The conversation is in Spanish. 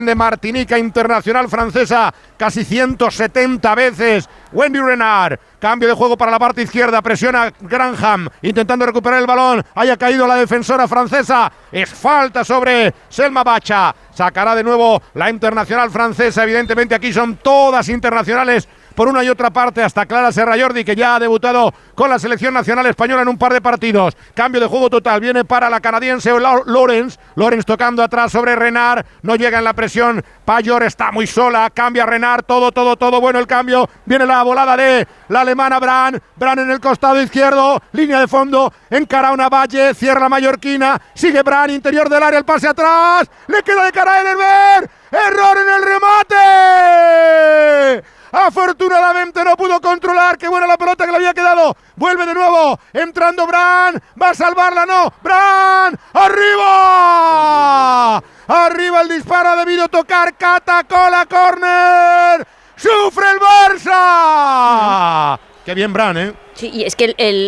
de Martinica, internacional francesa, casi 170 veces. Wendy Renard, cambio de juego para la parte izquierda, presiona Granham, intentando recuperar el balón, haya caído la defensora francesa, es falta sobre Selma Bacha, sacará de nuevo la internacional francesa, evidentemente aquí son todas internacionales por una y otra parte, hasta Clara Serrallordi, que ya ha debutado con la selección nacional española en un par de partidos. Cambio de juego total, viene para la canadiense Lawrence tocando atrás sobre Renard, no llega en la presión, Payor está muy sola, cambia Renard, todo bueno el cambio, viene la volada de la alemana Bran en el costado izquierdo, línea de fondo, encara una Valle, cierra la mallorquina, sigue Bran, interior del área, el pase atrás, le queda de cara a Ederberg, error en el remate. Afortunadamente no pudo controlar, qué buena la pelota que le había quedado, vuelve de nuevo, entrando Bran, va a salvarla, no, Bran, arriba el disparo, ha debido tocar Catacola, córner, sufre el Barça, qué bien Bran, Sí, y es que el